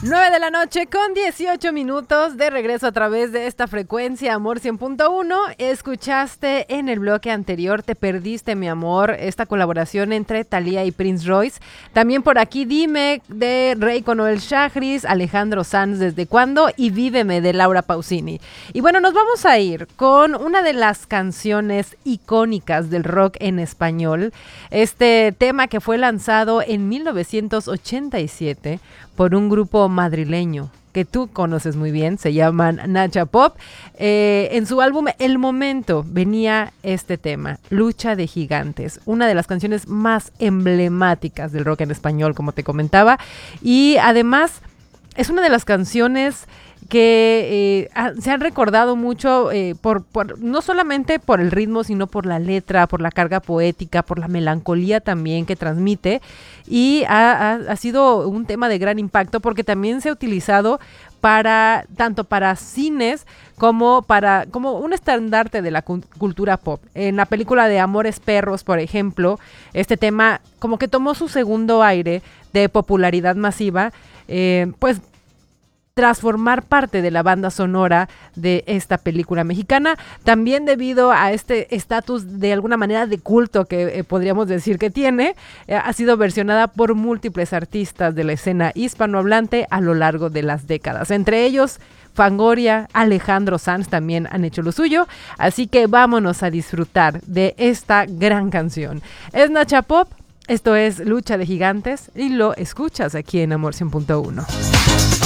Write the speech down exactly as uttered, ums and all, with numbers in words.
nueve de la noche con dieciocho minutos de regreso a través de esta frecuencia Amor cien punto uno. Escuchaste en el bloque anterior Te perdiste mi amor, esta colaboración entre Thalía y Prince Royce. También por aquí Dime de Rey con Noel Shahriz, Alejandro Sanz Desde Cuándo y Víveme de Laura Pausini. Y bueno, nos vamos a ir con una de las canciones icónicas del rock en español. Este tema que fue lanzado en mil novecientos ochenta y siete por un grupo madrileño que tú conoces muy bien, se llaman Nacha Pop. Eh, en su álbum El Momento venía este tema, Lucha de Gigantes, una de las canciones más emblemáticas del rock en español, como te comentaba, y además es una de las canciones que eh, ha, se han recordado mucho eh, por, por no solamente por el ritmo, sino por la letra, por la carga poética, por la melancolía también que transmite, y ha, ha, ha sido un tema de gran impacto porque también se ha utilizado para tanto para cines como para como un estandarte de la cu- cultura pop. En la película de Amores Perros, por ejemplo, este tema como que tomó su segundo aire de popularidad masiva, eh, pues tras formar parte de la banda sonora de esta película mexicana, también debido a este estatus de alguna manera de culto que eh, podríamos decir que tiene, eh, ha sido versionada por múltiples artistas de la escena hispanohablante a lo largo de las décadas. Entre ellos, Fangoria, Alejandro Sanz también han hecho lo suyo, así que vámonos a disfrutar de esta gran canción. Es Nacha Pop, esto es Lucha de Gigantes y lo escuchas aquí en Amor cien punto uno.